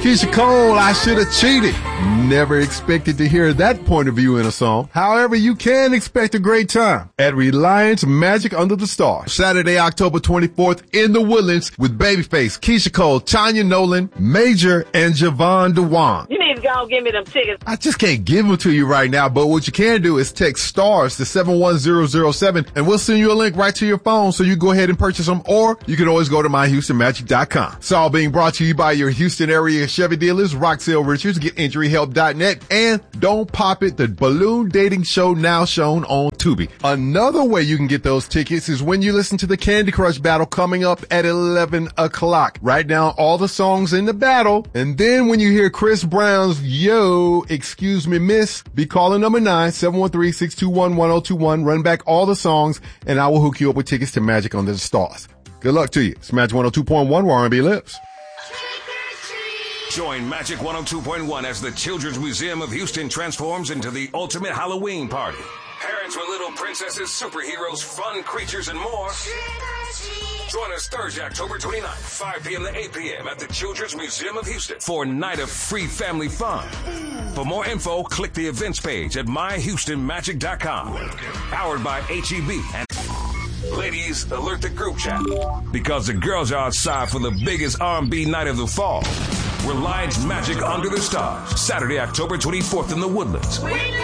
Keisha Cole, I should have cheated. Never expected to hear that point of view in a song. However, you can expect a great time at Reliance Magic Under the Stars. Saturday, October 24th in the Woodlands with Babyface, Keisha Cole, Tanya Nolan, Major, and Javon DeWan. You need to go and give me them tickets. I just can't give them to you right now, but what you can do is text STARS to 71007 and we'll send you a link right to your phone so you go ahead and purchase them, or you can always go to myhoustonmagic.com. It's all being brought to you by your Houston area Chevy dealers, Roxelle Richards, GetInjuryHelp.net, and Don't Pop It, the balloon dating show now shown on Tubi. Another way you can get those tickets is when you listen to the Candy Crush battle coming up at 11 o'clock. Write down all the songs in the battle, and then when you hear Chris Brown's Yo, Excuse Me Miss, be calling number 9, 713-621-1021, run back all the songs, and I will hook you up with tickets to Magic Under the Stars. Good luck to you. It's Magic 102.1 where R&B lives. Join Magic 102.1 as the Children's Museum of Houston transforms into the ultimate Halloween party. Parents with little princesses, superheroes, fun creatures, and more. Join us Thursday, October 29th, 5 p.m. to 8 p.m. at the Children's Museum of Houston for a night of free family fun. For more info, click the events page at myhoustonmagic.com. Powered by HEB. And ladies, alert the group chat because the girls are outside for the biggest R&B night of the fall. Reliance Magic Under the Stars, Saturday, October 24th in the Woodlands.